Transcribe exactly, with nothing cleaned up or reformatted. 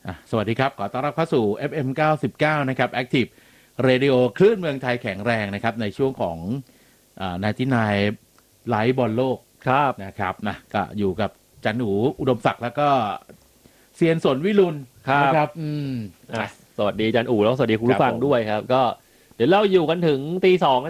อ่ะสวัสดีครับขอต้อนรับเข้าสู่ เอฟ เอ็ม เก้าสิบเก้า นะครับ Active Radio คลื่นเมืองไทยแข็งแรงนะครับในช่วงของอ่านาทีนายไลฟ์บอลโลกครับนะครับนะก็อยู่กับจันหนูอุดมศักดิ์แล้วก็เซียนสนวิรุณครับนะครับอืมอ่ะสวัสดีอาจารย์อู๋แล้วสวัสดีคุณผู้ฟังด้วยครับ ก็เดี๋ยวเราอยู่กันถึงตีสอง